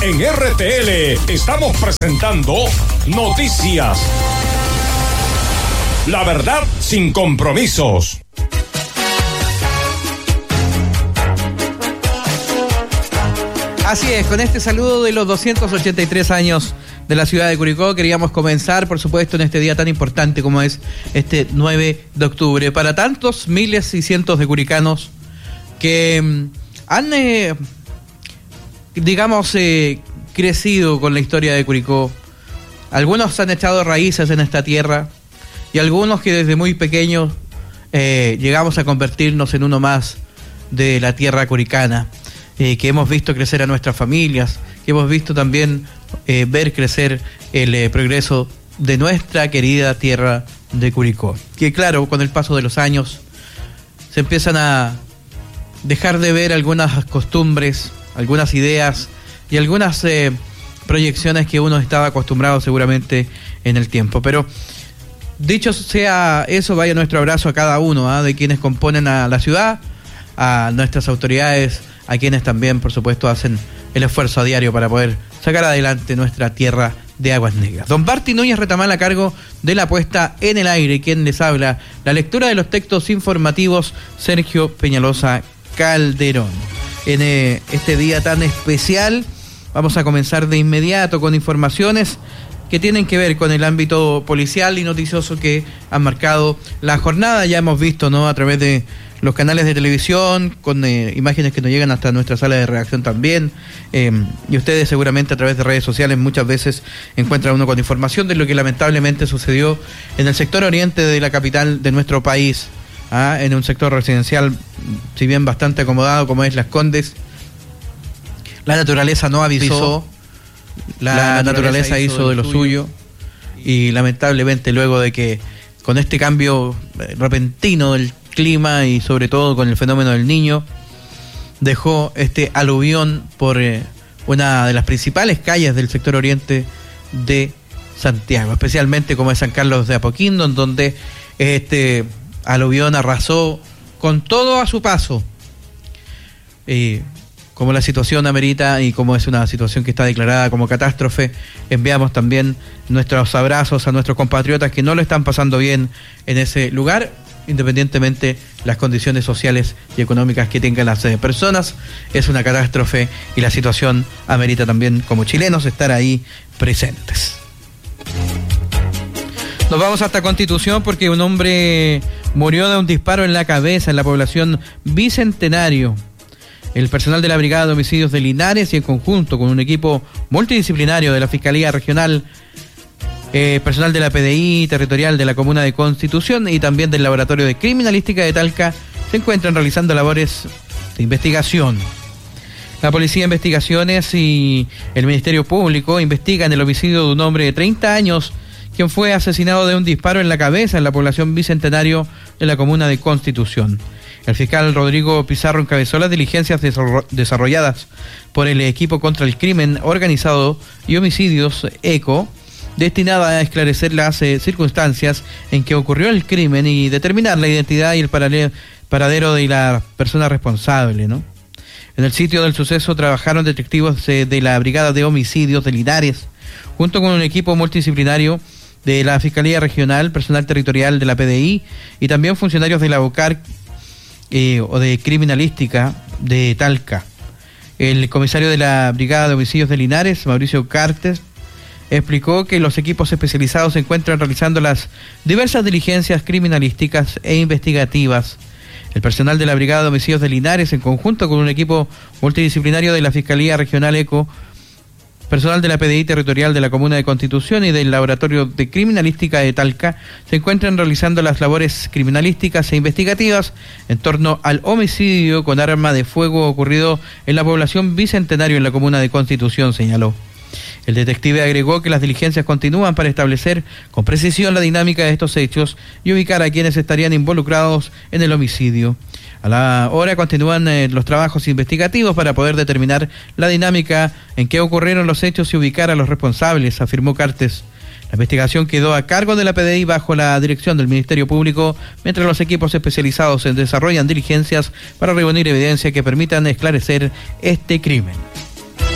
En RTL estamos presentando Noticias. La verdad sin compromisos. Así es, con este saludo de los 283 años de la ciudad de Curicó, queríamos comenzar, por supuesto, en este día tan importante como es este 9 de octubre. Para tantos miles y cientos de curicanos que han, crecido con la historia de Curicó. Algunos han echado raíces en esta tierra y algunos que desde muy pequeños llegamos a convertirnos en uno más de la tierra curicana. Que hemos visto crecer a nuestras familias, que hemos visto también ver crecer el progreso de nuestra querida tierra de Curicó. Que claro, con el paso de los años se empiezan a dejar de ver algunas costumbres, algunas ideas y algunas proyecciones que uno estaba acostumbrado seguramente en el tiempo. Pero dicho sea eso, vaya nuestro abrazo a cada uno de quienes componen a la ciudad, a nuestras autoridades, a quienes también, por supuesto, hacen el esfuerzo a diario para poder sacar adelante nuestra tierra de aguas negras. Don Barty Núñez Retamal a cargo de la puesta en el aire, quien les habla, la lectura de los textos informativos, Sergio Peñalosa Calderón. En este día tan especial, vamos a comenzar de inmediato con informaciones que tienen que ver con el ámbito policial y noticioso que han marcado la jornada. Ya hemos visto, ¿no?, a través de los canales de televisión, con imágenes que nos llegan hasta nuestra sala de redacción también, y ustedes seguramente a través de redes sociales muchas veces encuentran uno con información de lo que lamentablemente sucedió en el sector oriente de la capital de nuestro país, en un sector residencial, si bien bastante acomodado como es Las Condes. La naturaleza no avisó, la naturaleza hizo de lo suyo, y lamentablemente luego de que con este cambio repentino del clima y sobre todo con el fenómeno del Niño, dejó este aluvión por una de las principales calles del sector oriente de Santiago, especialmente como es San Carlos de Apoquindo, en donde este aluvión arrasó con todo a su paso. Como la situación amerita y como es una situación que está declarada como catástrofe, enviamos también nuestros abrazos a nuestros compatriotas que no lo están pasando bien en ese lugar, independientemente las condiciones sociales y económicas que tengan las personas. Es una catástrofe y la situación amerita también, como chilenos, estar ahí presentes. Nos vamos hasta Constitución porque un hombre murió de un disparo en la cabeza en la población Bicentenario. El personal de la Brigada de Homicidios de Linares y en conjunto con un equipo multidisciplinario de la Fiscalía Regional, personal de la PDI territorial de la Comuna de Constitución y también del Laboratorio de Criminalística de Talca se encuentran realizando labores de investigación. La Policía de Investigaciones y el Ministerio Público investigan el homicidio de un hombre de 30 años quien fue asesinado de un disparo en la cabeza en la población Bicentenario de la Comuna de Constitución. El fiscal Rodrigo Pizarro encabezó las diligencias desarrolladas por el equipo contra el crimen organizado y homicidios ECO, destinada a esclarecer las circunstancias en que ocurrió el crimen y determinar la identidad y el paradero de la persona responsable, ¿no? En el sitio del suceso trabajaron detectives de la Brigada de Homicidios de Linares, junto con un equipo multidisciplinario de la Fiscalía Regional, personal territorial de la PDI y también funcionarios de la BOCAR o de Criminalística de Talca. El comisario de la Brigada de Homicidios de Linares, Mauricio Cartes, explicó que los equipos especializados se encuentran realizando las diversas diligencias criminalísticas e investigativas. El personal de la Brigada de Homicidios de Linares, en conjunto con un equipo multidisciplinario de la Fiscalía Regional ECO, personal de la PDI territorial de la Comuna de Constitución y del Laboratorio de Criminalística de Talca, se encuentran realizando las labores criminalísticas e investigativas en torno al homicidio con arma de fuego ocurrido en la población Bicentenario en la Comuna de Constitución, señaló. El detective agregó que las diligencias continúan para establecer con precisión la dinámica de estos hechos y ubicar a quienes estarían involucrados en el homicidio. A la hora continúan los trabajos investigativos para poder determinar la dinámica en que ocurrieron los hechos y ubicar a los responsables, afirmó Cartes. La investigación quedó a cargo de la PDI bajo la dirección del Ministerio Público, mientras los equipos especializados desarrollan diligencias para reunir evidencia que permitan esclarecer este crimen.